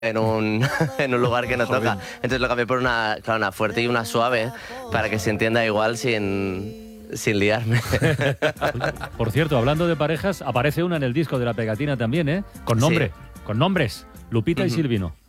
en un, en un lugar que no toca. Entonces lo cambié por una fuerte y una suave para que se entienda igual sin liarme. Por cierto, hablando de parejas, aparece una en el disco de La Pegatina también, ¿eh? Con nombre, Sí. con nombres. Lupita y Silvino.